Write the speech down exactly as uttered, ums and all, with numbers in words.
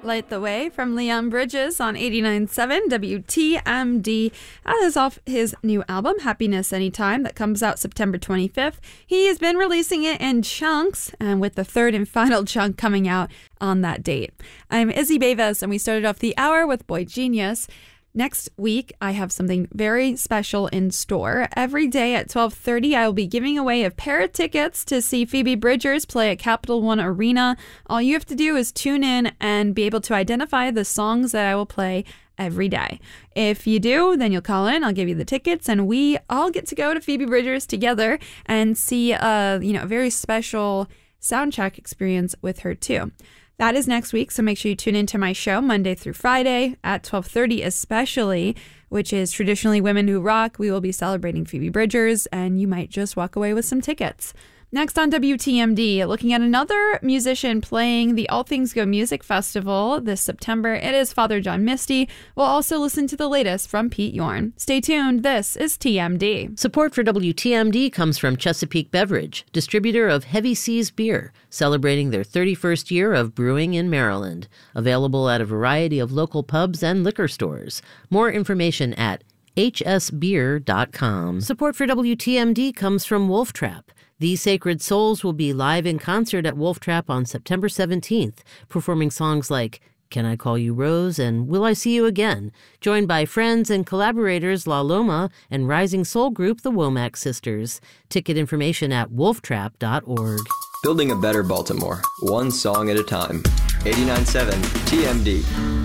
Light the Way from Leon Bridges on eighty-nine point seven W T M D. That is off his new album, Happiness Anytime, that comes out September twenty-fifth. He has been releasing it in chunks, and with the third and final chunk coming out on that date. I'm Izzy Bevis, and we started off the hour with Boy Genius. Next week, I have something very special in store. Every day at twelve thirty, I will be giving away a pair of tickets to see Phoebe Bridgers play at Capital One Arena. All you have to do is tune in and be able to identify the songs that I will play every day. If you do, then you'll call in, I'll give you the tickets, and we all get to go to Phoebe Bridgers together and see a, you know, a very special soundcheck experience with her too. That is next week, so make sure you tune into my show Monday through Friday at twelve thirty especially, which is Traditionally Women Who Rock. We will be celebrating Phoebe Bridgers, and you might just walk away with some tickets. Next on W T M D, looking at another musician playing the All Things Go Music Festival this September. It is Father John Misty. We'll also listen to the latest from Pete Yorn. Stay tuned. This is T M D. Support for W T M D comes from Chesapeake Beverage, distributor of Heavy Seas Beer, celebrating their thirty-first year of brewing in Maryland. Available at a variety of local pubs and liquor stores. More information at h s beer dot com. Support for W T M D comes from Wolf Trap. These Sacred Souls will be live in concert at Wolf Trap on September seventeenth, performing songs like Can I Call You Rose and Will I See You Again, joined by friends and collaborators La Loma and rising soul group the Womack Sisters. Ticket information at wolf trap dot org. Building a better Baltimore, one song at a time. eighty-nine point seven T M D.